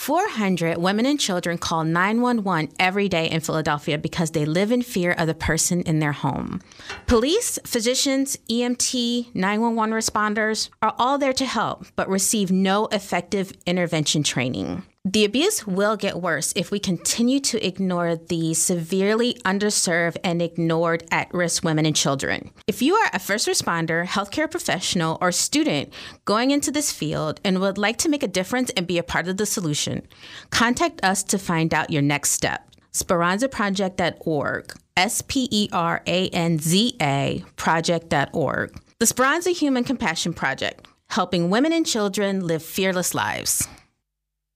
400 women and children call 911 every day in Philadelphia because they live in fear of the person in their home. Police, physicians, EMT, 911 responders are all there to help, but receive no effective intervention training. The abuse will get worse if we continue to ignore the severely underserved and ignored at-risk women and children. If you are a first responder, healthcare professional, or student going into this field and would like to make a difference and be a part of the solution, contact us to find out your next step. SperanzaProject.org, SPERANZA project.org. The Speranza Human Compassion Project, helping women and children live fearless lives.